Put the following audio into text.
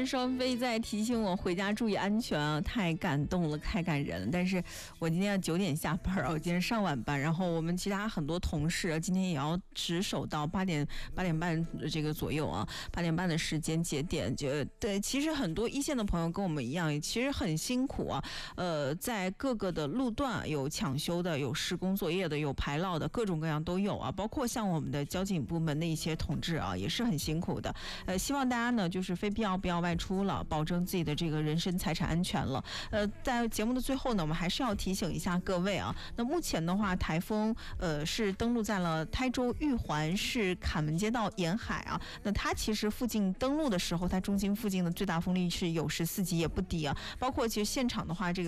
双飞在提醒我回家注意安全啊，太感动了，太感人了。但是我今天要9点下班啊，我今天上晚班，然后我们其他很多同事今天也要值守到8点半这个左右啊，8点半的时间节点。对，其实很多一线的朋友跟我们一样，其实很辛苦啊。在各个的路段有抢修的，有施工作业的，有排涝的，各种各样都有啊。包括像我们的交警部门的一些同志啊，也是很辛苦的。希望大家呢，就是非必要不要外出了，保证自己的这个人身财产安全了。在节目的最后呢，我们还是要提醒一下各位啊。那目前的话，台风是登陆在了台州玉环市坎门街道沿海啊。那它其实附近登陆的时候，它中心附近的最大风力是有14级，也不低啊。包括其实现场的话，这个